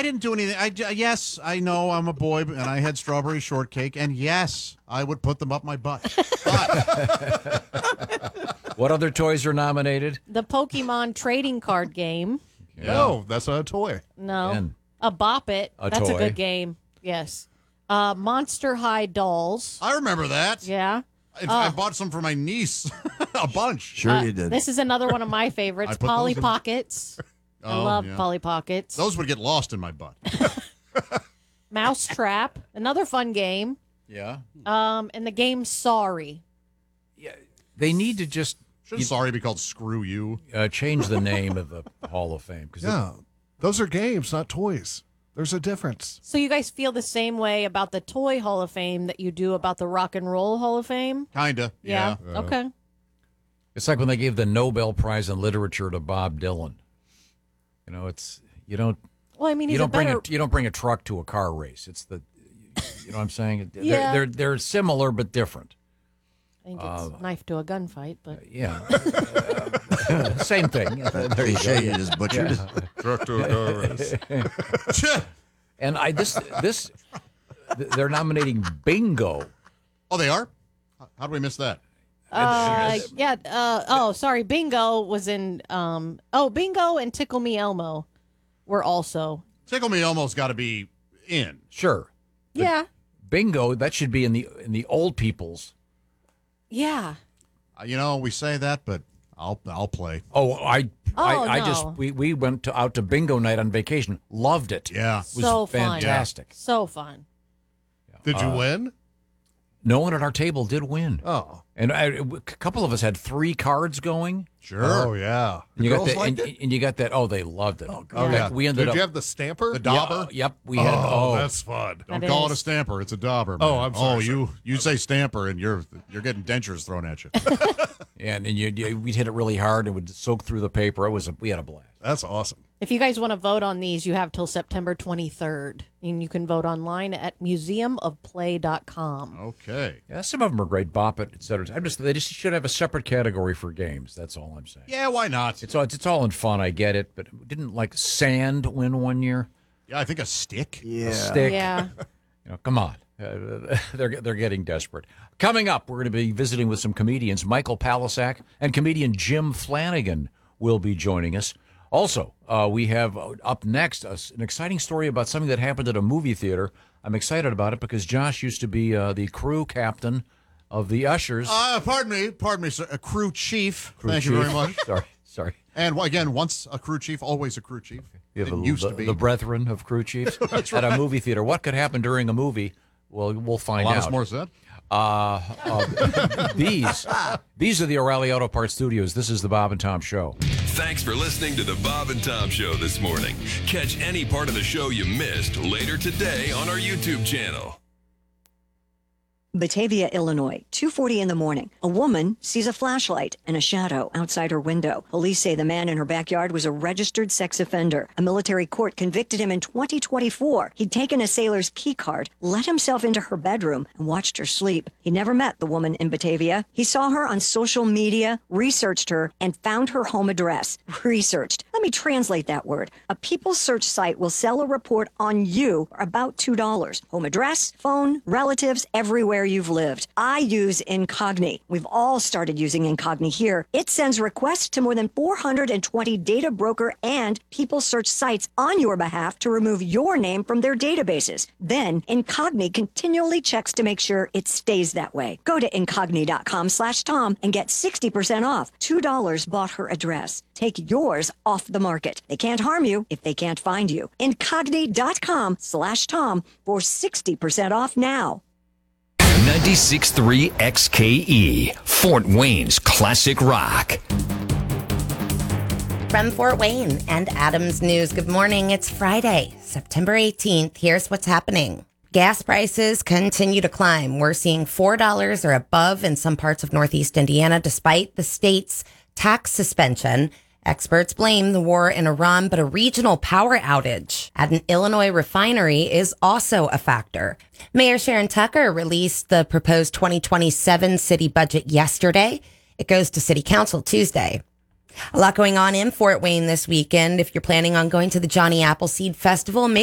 didn't do anything. Yes, I know I'm a boy, and I had strawberry shortcake, and yes, I would put them up my butt. But What other toys are nominated? The Pokemon trading card game. No, that's not a toy. No. And A Bop It. A That's toy. a good game. Yes. Monster High Dolls. I remember that. Yeah. I bought some for my niece, a bunch. Sure you did. This is another one of my I favorites, put those Polly in- Pockets. I Oh, love yeah. Polly Pockets. Those would get lost in my butt. Mouse Trap, another fun game. yeah. And the game Sorry. They need to just Shouldn't sorry be called Screw You? change the name of the Hall of Fame. 'Cause Yeah, those are games, not toys. There's a difference. So you guys feel the same way about the Toy Hall of Fame that you do about the Rock and Roll Hall of Fame? Kinda. Yeah. Okay. it's like when they gave the Nobel Prize in Literature to Bob Dylan. You know, you don't Well, I mean, he's you don't a better. you don't bring a truck to a car race. It's you know what I'm saying? Yeah. They're similar but different. I think it's knife to a gunfight, but Yeah. Same thing. There you Cliche go. you just butchered. And they're nominating Bingo. Oh, they are? How do we miss that? sorry. Bingo was in. Bingo and Tickle Me Elmo were also. Tickle Me almost got to be in. Sure. Yeah. Bingo, that should be in the old people's. Yeah. We say that, but I'll play. Oh, I no. just we went out to bingo night on vacation. Loved it. Yeah. It was So fun. fantastic. So fun. Did you win? No one at our table did win. Oh. And a couple of us had 3 cards going. Sure. Oh, yeah. And The you got girls that, liked and, it? and you got that. Oh, they loved it. Oh, Yeah. yeah. We ended Did up. you have the stamper? The dauber? Yep, we had. Oh, that's fun. Don't That call it is. a stamper. It's a dauber. Oh, man. I'm sorry, sir. you say stamper, and you're getting dentures thrown at you. and we'd hit it really hard. It would soak through the paper. We had a blast. That's awesome. If you guys want to vote on these, you have till September 23rd. And you can vote online at museumofplay.com. Okay. Yeah, some of them are great. Bop It, et cetera. They just should have a separate category for games. That's all I'm saying. Yeah, why not? It's all in fun. I get it, but didn't like Sand win one year? Yeah, I think a stick. Yeah. A stick. Yeah. Come on. They're getting desperate. Coming up, we're going to be visiting with some comedians. Michael Palisak and comedian Jim Flanagan will be joining us. Also, we have up next an exciting story about something that happened at a movie theater. I'm excited about it because Josh used to be the crew captain of the Ushers. Pardon me, sir. A crew chief. Crew Thank chief. you very much. Sorry. And again, once a crew chief, always a crew chief. You have It used to be. the brethren of crew chiefs at a movie theater. What could happen during a movie? Well, we'll find Alanis out. Morissette. These are the O'Reilly Auto Parts Studios. This is the Bob and Tom Show. Thanks for listening to the Bob and Tom Show this morning. Catch any part of the show you missed later today on our YouTube channel. Batavia, Illinois, 2:40 in the morning. A woman sees a flashlight and a shadow outside her window. Police say the man in her backyard was a registered sex offender. A military court convicted him in 2024. He'd taken a sailor's key card, let himself into her bedroom, and watched her sleep. He never met the woman in Batavia. He saw her on social media, researched her, and found her home address. Researched. Let me translate that word. A People search site will sell a report on you for about $2. Home address, phone, relatives, everywhere you've lived. I use Incogni. We've all started using Incogni here. It sends requests to more than 420 data broker and people search sites on your behalf to remove your name from their databases. Then Incogni continually checks to make sure it stays that way. Go to incogni.com/Tom and get 60% off. $2 bought her address. Take yours off the market. They can't harm you if they can't find you. Incogni.com/Tom for 60% off now. 96.3 XKE, Fort Wayne's classic rock. From Fort Wayne and Adams News, good morning. It's Friday, September 18th. Here's what's happening. Gas prices continue to climb. We're seeing $4 or above in some parts of Northeast Indiana, despite the state's tax suspension. Experts blame the war in Iran, but a regional power outage at an Illinois refinery is also a factor. Mayor Sharon Tucker released the proposed 2027 city budget yesterday. It goes to City Council Tuesday. A lot going on in Fort Wayne this weekend. If you're planning on going to the Johnny Appleseed Festival,